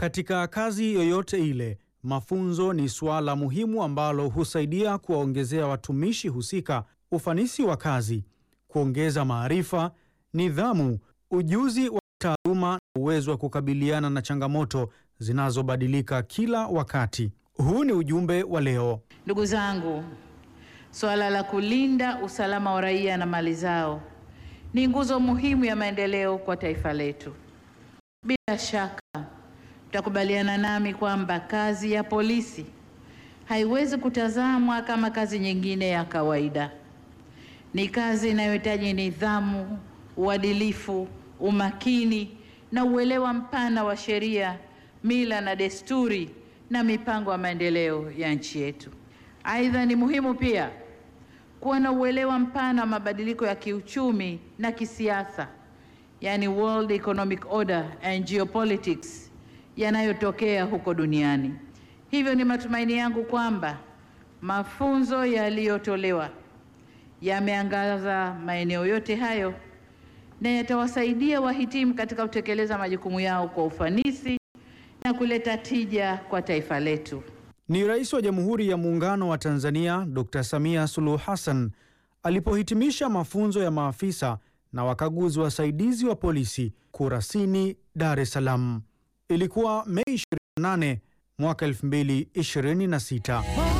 Katika kazi yoyote ile, mafunzo ni suala muhimu ambalo husaidia kuwaongezea watumishi husika ufanisi wa kazi, kuongeza maarifa, nidhamu, ujuzi wa taaluma na uwezo wa kukabiliana na changamoto zinazobadilika kila wakati. Huu ni ujumbe wa leo. Ndugu zangu, suala la kulinda usalama wa raia na mali zao ni nguzo muhimu ya maendeleo kwa taifa letu. Bila shaka mtakubaliana nami kwamba kazi ya polisi haiwezi kutazamwa kama kazi nyingine ya kawaida. Ni kazi inayohitaji nidhamu, uadilifu, umakini na uelewa mpana wa sheria, mila na desturi na mipango ya maendeleo ya nchi yetu. Aidha, ni muhimu pia kuwa na uelewa mpana wa mabadiliko ya kiuchumi na kisiasa, yani World Economic Order and Geopolitics, yanayotokea huko duniani. Hivyo ni matumaini yangu kwamba mafunzo yaliyotolewa yameangaza maeneo yote hayo na yatawasaidia wahitimu katika kutekeleza majukumu yao kwa ufanisi na kuleta tija kwa taifa letu. Ni Rais wa Jamhuri ya Muungano wa Tanzania, Dr. Samia Suluhu Hassan alipohitimisha mafunzo ya maafisa na wakaguzi wasaidizi wa polisi Kurasini, Dar es Salaam. Ilikuwa Mei 28 mwaka 2026.